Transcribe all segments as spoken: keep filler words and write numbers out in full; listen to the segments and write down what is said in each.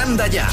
Anda Ya.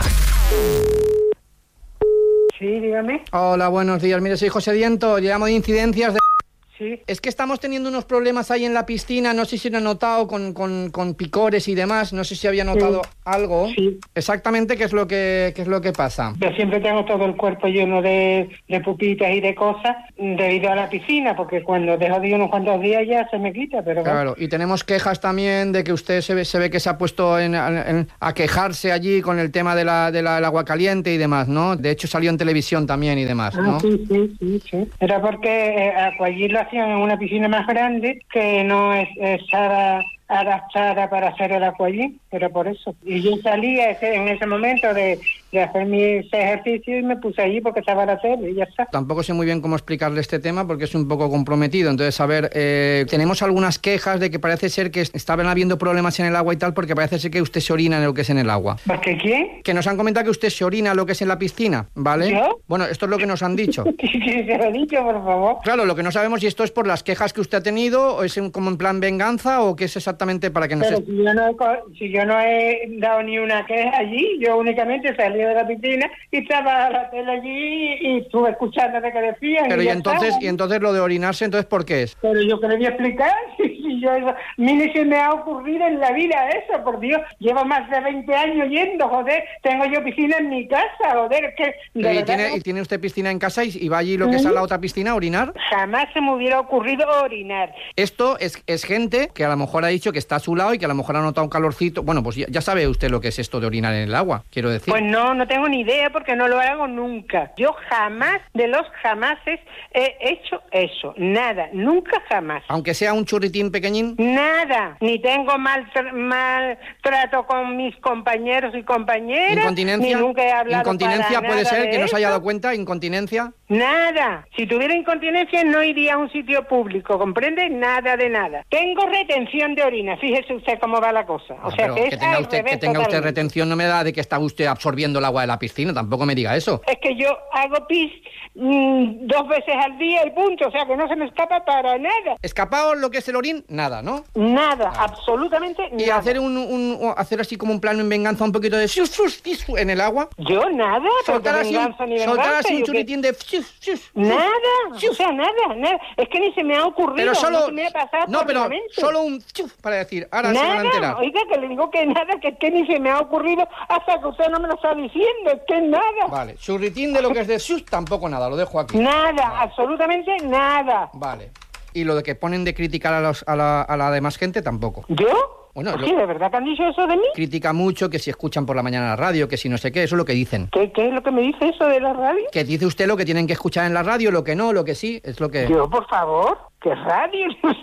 Sí, dígame. Hola, buenos días. Mire, soy José Diento, llamo de incidencias de... Sí. Es que estamos teniendo unos problemas ahí en la piscina, no sé si lo han notado con, con, con picores y demás, no sé si había notado sí. algo. Sí. Exactamente, ¿qué es lo que qué es lo que pasa? Yo siempre tengo todo el cuerpo lleno de, de pupitas y de cosas debido a la piscina, porque cuando dejo de ir unos cuantos días ya se me quita, pero... Claro, y tenemos quejas también de que usted se ve, se ve que se ha puesto en, en, a quejarse allí con el tema de la, de la, del agua caliente y demás, ¿no? De hecho salió en televisión también y demás, ¿no? Ah, sí, sí, sí, sí. Era porque eh, allí lo hacían en una piscina más grande que no es, estaba adaptada para hacer el aquagym, pero por eso. Y yo salía ese, en ese momento de, de hacer mis ejercicios y me puse allí porque estaba la tele y ya está. Tampoco sé muy bien cómo explicarle este tema porque es un poco comprometido. Entonces, a ver, eh, tenemos algunas quejas de que parece ser que estaban habiendo problemas en el agua y tal, porque parece ser que usted se orina en lo que es en el agua. ¿Por qué quién? Que nos han comentado que usted se orina en lo que es en la piscina, ¿vale? ¿Yo? Bueno, esto es lo que nos han dicho. ¿Quién se lo ha dicho, por favor? Claro, lo que no sabemos si esto es por las quejas que usted ha tenido, o es un, como en plan venganza, o qué es exactamente para que nos... Pero si yo, no he, si yo no he dado ni una queja allí, yo únicamente salí de la piscina y estaba la tele allí y estuve escuchando lo que decían. Pero y, y ya entonces, estaba. y entonces lo de orinarse, entonces ¿por qué es? Pero yo que le voy a explicar, si yo eso, ni se me ha ocurrido en la vida eso, por Dios, llevo más de veinte años yendo, joder, tengo yo piscina en mi casa, joder, es que... ¿Y, ¿Y tiene, ¿Y tiene usted piscina en casa y, y va allí lo que es a la otra piscina a orinar? Jamás se me hubiera ocurrido orinar. Esto es, es gente que a lo mejor ha dicho que está a su lado y que a lo mejor ha notado un calorcito. Bueno, pues ya, ya sabe usted lo que es esto de orinar en el agua, quiero decir. Pues no, no tengo ni idea porque no lo hago nunca. Yo jamás, de los jamases, he hecho eso. Nada, nunca jamás. Aunque sea un churritín pequeñín. Nada, ni tengo mal, tra- mal trato con mis compañeros y compañeras. Incontinencia. Ni nunca he hablado Incontinencia para puede nada ser de que no se haya eso. dado cuenta. Incontinencia. Nada. Si tuviera incontinencia no iría a un sitio público, ¿comprende? Nada de nada. Tengo retención de orina, fíjese usted cómo va la cosa. O No, sea, pero que, que es tenga al usted, revés que tenga usted totalmente. retención no me da de que está usted absorbiendo el agua de la piscina. Tampoco me diga eso. Es que yo hago pis mmm, dos veces al día y punto, o sea que no se me escapa para nada. Escapado lo que es el orín, nada, ¿no? Nada, absolutamente Y nada. hacer un, un hacer así como un plano en venganza un poquito de fius, fius, fius en el agua. Yo nada, Soltar porque así, un, venganza ni soltar venganza, así un yo churitín de fius, fius, fius. Nada, o sea, nada, nada. Es que ni se me ha ocurrido, Pero solo no se me ha pasado no, por pero la mente. solo un fius para decir, ahora se van a Nada, enterar. oiga, que le digo que nada, que es que ni se me ha ocurrido hasta que usted no me lo está diciendo, es que nada. Vale, churritín de lo que es de fius tampoco nada, lo dejo aquí. Nada, Vale. absolutamente nada. Vale. Y lo de que ponen de criticar a, los, a, la, a la demás gente tampoco. ¿Yo? Bueno, Sí, lo- ¿de verdad que han dicho eso de mí? Critica mucho que si escuchan por la mañana la radio, que si no sé qué, eso es lo que dicen. ¿Qué, ¿Qué es lo que me dice eso de la radio? Que dice usted lo que tienen que escuchar en la radio, lo que no, lo que sí, es lo que... Yo, por favor, ¿qué radio?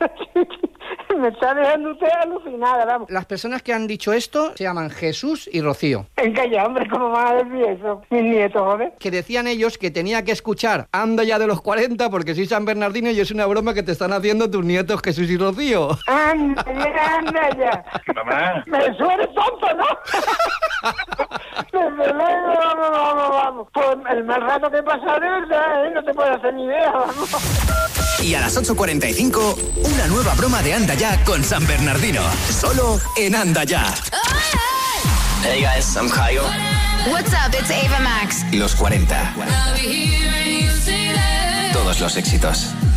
Me está dejando usted alucinada, vamos. Las personas que han dicho esto se llaman Jesús y Rocío. Venga ya, hombre, ¿cómo van a decir eso? Mis nietos, joder. Que decían ellos que tenía que escuchar Anda Ya de los cuarenta porque soy San Bernardino y es una broma que te están haciendo tus nietos Jesús y Rocío. Anda ya, anda ya. Mamá. Me suena tonto, ¿no? Desde luego, vamos, vamos, vamos. Pues el mal rato que he pasado de verdad, ¿eh? No te puedes hacer ni idea, vamos. Y a las ocho cuarenta y cinco, una nueva broma de Anda Ya con San Bernardino. Solo en Anda Ya. Hey guys, I'm Kyle. What's up? It's Ava Max. Los cuarenta. Todos los éxitos.